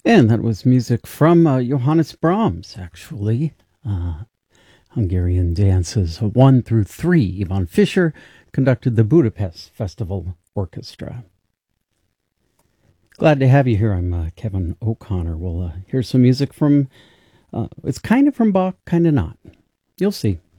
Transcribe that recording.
And that was music from Johannes Brahms, actually. Uh, Hungarian dances 1 through 3. Ivan Fischer conducted the Budapest Festival Orchestra. Glad to have you here. I'm Kevin O'Connor. We'll hear some music from, it's kind of from Bach, kind of not. You'll see.